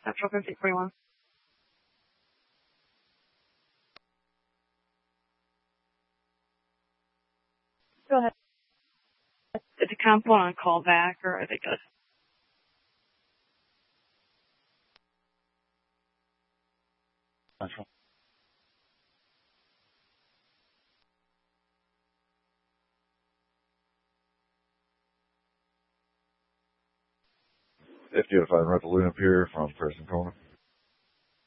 Central 5041. Go ahead. Did the comp want to call back, or are they good? Central. FDO5 Revolution up here from Preston Corner.